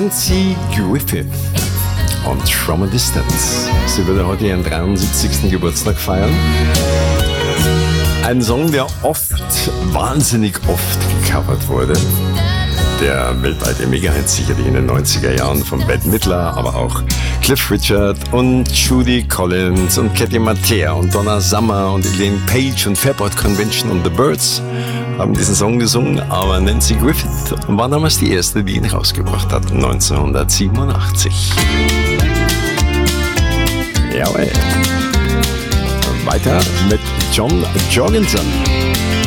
Nancy Griffith und From a Distance. Sie würde heute ihren 73. Geburtstag feiern. Ein Song, der wahnsinnig oft gecovert wurde. Der weltweite Mega-Hit sicherlich in den 90er Jahren von Bette Midler, aber auch Cliff Richard und Judy Collins und Katy Mattea und Donna Summer und Elaine Page und Fairport Convention und The Byrds haben diesen Song gesungen, aber Nancy Griffith war damals die erste, die ihn rausgebracht hat, 1987. Jawohl. Weiter mit John Jorgensen.